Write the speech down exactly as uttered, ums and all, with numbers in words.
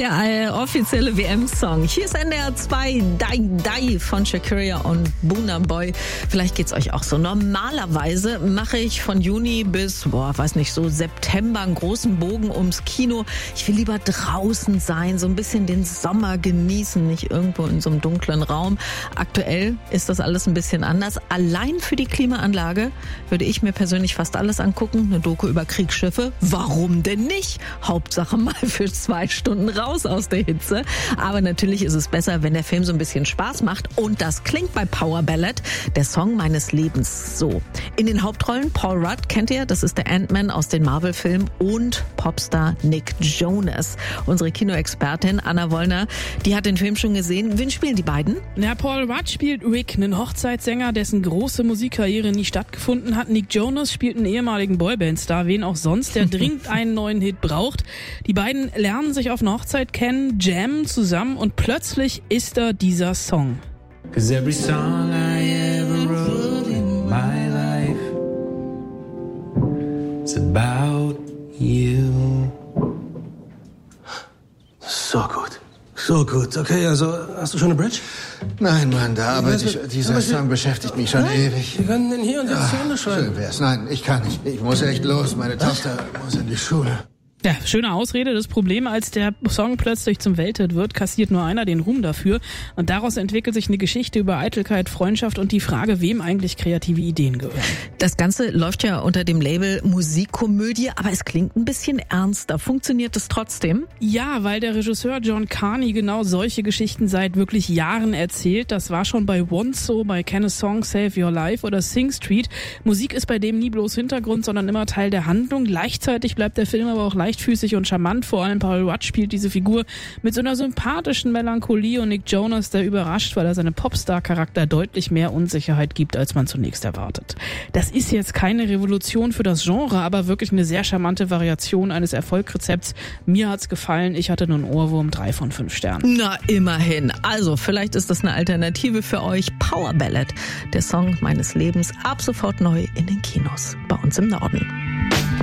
der äh, offizielle W M-Song. Hier ist N D R zwei, Die Die von Shakira und Burna Boy. Vielleicht geht's euch auch so. Normalerweise mache ich von Juni bis, boah, weiß nicht, so September einen großen Bogen ums Kino. Ich will lieber draußen sein, so ein bisschen den Sommer genießen, nicht irgendwo in so einem dunklen Raum. Aktuell ist das alles ein bisschen anders. Allein für die Klimaanlage würde ich mir persönlich fast alles angucken. Eine Doku über Kriegsschiffe. Warum denn nicht? Hauptsache mal für zwei Stunden raus aus der Hitze. Aber natürlich ist es besser, wenn der Film so ein bisschen Spaß macht. Und das klingt bei Power Ballad, der Song meines Lebens, so. In den Hauptrollen Paul Rudd, kennt ihr? Das ist der Ant-Man aus den Marvel-Filmen und Popstar Nick Jonas. Unsere Kinoexpertin Anna Wollner, die hat den Film schon gesehen. Wen spielen die beiden? Ja, Paul Rudd spielt Rick, einen Hochzeitssänger, dessen große Musikkarriere nie stattgefunden hat. Nick Jonas spielt einen ehemaligen Boyband-Star, wen auch sonst, der dringend einen neuen Hit braucht. Die beiden lernen sich auf einer Hochzeit kennen, jammen zusammen und plötzlich ist da dieser Song. 'Cause every song I ever wrote in my life is about you. So gut. So gut. Okay, also hast du schon eine Bridge? Nein, Mann, da arbeite ich. Dieser Song beschäftigt mich schon Nein? ewig. Wir können den hier und jetzt zu Ende schreiben. Schön wär's. Nein, ich kann nicht. Ich muss echt los. Meine Tochter muss in die Schule. Ja, schöne Ausrede. Das Problem, als der Song plötzlich zum Welthit wird, kassiert nur einer den Ruhm dafür. Und daraus entwickelt sich eine Geschichte über Eitelkeit, Freundschaft und die Frage, wem eigentlich kreative Ideen gehören. Das Ganze läuft ja unter dem Label Musikkomödie, aber es klingt ein bisschen ernster. Funktioniert es trotzdem? Ja, weil der Regisseur John Carney genau solche Geschichten seit wirklich Jahren erzählt. Das war schon bei Once so, bei Can a Song Save Your Life oder Sing Street. Musik ist bei dem nie bloß Hintergrund, sondern immer Teil der Handlung. Gleichzeitig bleibt der Film aber auch leicht leichtfüßig und charmant. Vor allem Paul Rudd spielt diese Figur mit so einer sympathischen Melancholie und Nick Jonas, der überrascht, weil er seinem Popstar-Charakter deutlich mehr Unsicherheit gibt, als man zunächst erwartet. Das ist jetzt keine Revolution für das Genre, aber wirklich eine sehr charmante Variation eines Erfolgrezepts. Mir hat's gefallen. Ich hatte nur einen Ohrwurm, drei von fünf Sternen. Na, immerhin. Also, vielleicht ist das eine Alternative für euch. Power Ballad, der Song meines Lebens, ab sofort neu in den Kinos bei uns im Norden.